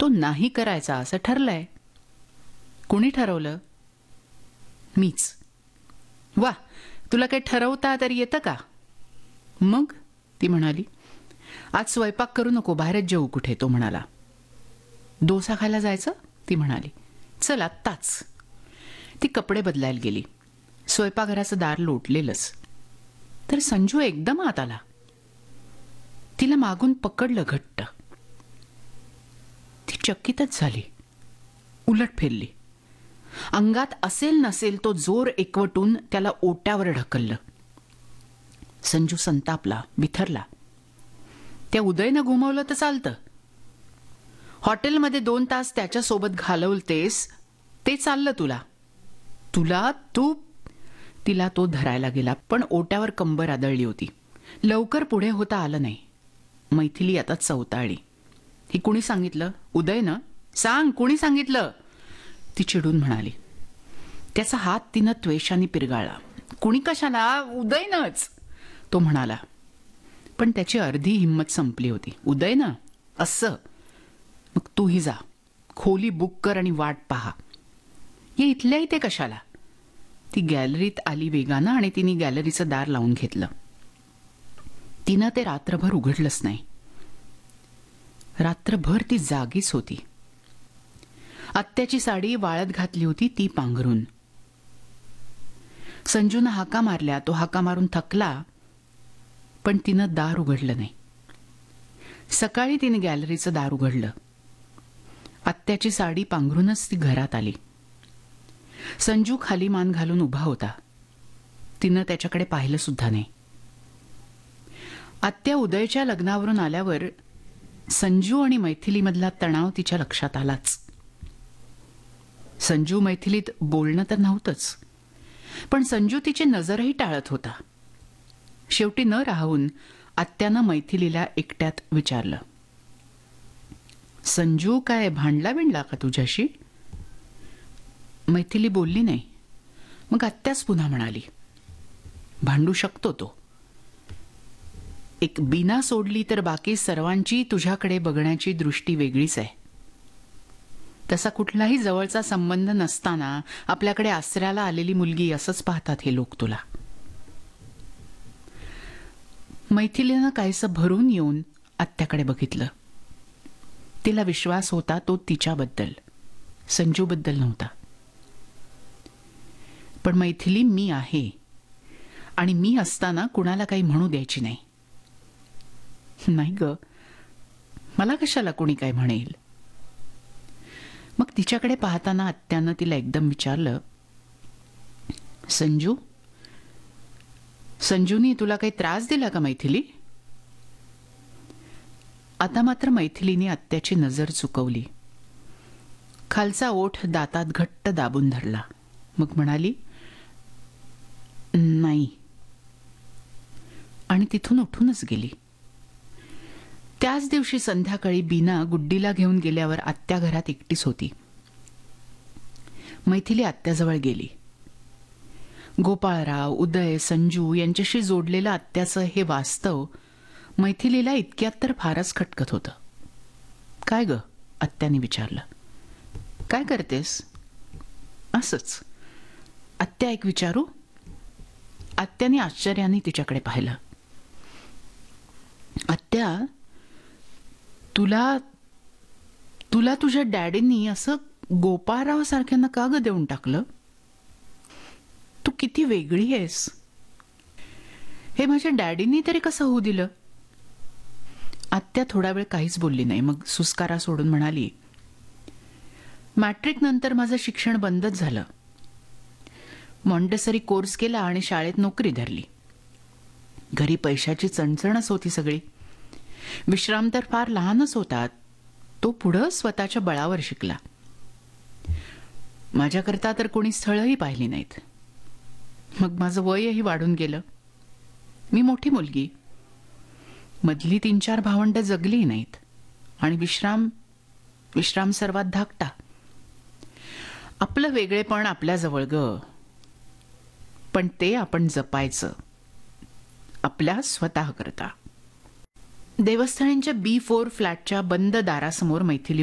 तो नाही करायचा असं ठरलंय. कुणी ठरवलं? मीच. वा, तुला काही ठरवता तरी येतं का? मग ती म्हणाली, आज स्वयंपाक करू नको, बाहेरच जेवू कुठे. तो म्हणाला. डोसा खायला जायचं? ती म्हणाली. चल आत्ताच. ती कपडे बदलायला गेली. स्वयंपाकघराचं दार लोटलेलंच. तर संजू एकदम आत आला. तिला मागून पकडलं घट्ट. ती चकितच झाली. उलट फिरली. अंगात असेल नसेल तो जोर एकवटून त्याला ओट्यावर ढकललं. संजू संतापला, बिथरला. त्या उदयनं घुमवलं तर चालतं. हॉटेलमध्ये 2 तास त्याच्यासोबत घालवलतेस ते चाललं तुला. तिला तो धरायला गेला, पण ओट्यावर कंबर आदळली होती. लवकर पुढे होता आलं नाही. मैथिली आता चवताळली. ही कुणी सांगितलं? उदयनं? सांग, कुणी सांगितलं? ती चिडून म्हणाली. त्याचा हात तिनं त्वेषाने पिरगाळला. कुणी कशाला? उदयनच, तो म्हणाला. पण त्याची अर्धी हिंमत संपली होती. उदयनं? असं? मग तूही जा, खोली बुक कर आणि वाट पहा. ये इथल्या इथे कशाला? ती गॅलरीत आली वेगानं आणि तिने गॅलरीचं दार लावून घेतलं. तिनं ते रात्रभर उघडलंच नाही. रात्रभर ती जागीच होती. आत्याची साडी वाळत घातली होती, ती पांघरून. संजूनं हाका मारल्या. तो हाका मारून थकला, पण तिनं दार उघडलं नाही. सकाळी तिने गॅलरीचं दार उघडलं. आत्याची साडी पांघरूनच ती घरात आली. संजू खाली मान घालून उभा होता. तिनं त्याच्याकडे पाहिलं सुद्धा नाही. आत्या उदयच्या लग्नावरून आल्यावर संजू आणि मैथिलीमधला तणाव तिच्या लक्षात आलाच. संजू मैथिलीत बोलणं तर नव्हतंच, पण संजू तिची नजरही टाळत होता. शेवटी न राहून आत्यानं मैथिलीला एकट्यात विचारलं, संजू काय भांडला बिंडला का तुझ्याशी? मैथिली बोलली नाही. मग आत्याच पुन्हा म्हणाली, भांडू शकतो तो. एक बीना सोडली तर बाकी सर्वांची तुझ्याकडे बघण्याची दृष्टी वेगळीच आहे. तसा कुठलाही जवळचा संबंध नसताना आपल्याकडे आसऱ्याला आलेली मुलगी असंच पाहतात हे लोक तुला. मैथिलीनं काहीसं भरून येऊन आत्याकडे बघितलं. तिला विश्वास होता तो तिच्याबद्दल, संजूबद्दल नव्हता. पण मैथिली, मी आहे आणि मी असताना कुणाला काही म्हणू द्यायची नाही. नाही ग, मला कशाला कोणी काय म्हणेल. मग तिच्याकडे पाहताना आत्यानं तिला एकदम विचारलं, संजूनी तुला काही त्रास दिला का मैथिली? आता मात्र मैथिलीने आत्याची नजर चुकवली. खालचा ओठ दातात घट्ट दाबून धरला. मग म्हणाली, नाही, आणि तिथून उठूनच गेली. त्याच दिवशी संध्याकाळी बीना गुड्डीला घेऊन गेल्यावर आत्या घरात एकटीच होती. मैथिली आत्याजवळ गेली. गोपाळराव, उदय, संजू यांच्याशी जोडलेलं आत्याचं हे वास्तव मैथिलीला इतक्यात तर फारच खटकत होतं. काय ग? आत्याने विचारलं. काय करतेस? असंच. आत्या, एक विचारू? आत्याने आश्चर्याने तिच्याकडे पाहिलं. आत्या, तुला तुझ्या डॅडींनी असं गोपाळराव सारख्यांना का ग देऊन टाकलं? तू किती वेगळी आहेस. हे माझ्या डॅडींनी तरी कसं होऊ दिलं? आत्या थोडा वेळ काहीच बोलली नाही. मग सुस्कारा सोडून म्हणाली, मॅट्रिक नंतर माझं शिक्षण बंदच झालं. मॉन्टेसरी कोर्स केला आणि शाळेत नोकरी धरली. घरी पैशाची चणचणच होती सगळी. विश्राम तर फार लहानच होता. तो पुढं स्वतःच्या बळावर शिकला. माझ्याकरता तर कोणी स्थळही पाहिली नाहीत. मग माझं वयही वाढून गेलं. मी मोठी मुलगी. मधली 3-4 भावंड जगली नाहीत. आणि विश्राम सर्वात धाकटा. आपलं वेगळेपण आपल्याजवळ ग. पण ते आपण जपायचं आपल्या स्वतः करता. देवस्थानींच्या B4 फ्लॅटच्या बंद दारासमोर मैथिली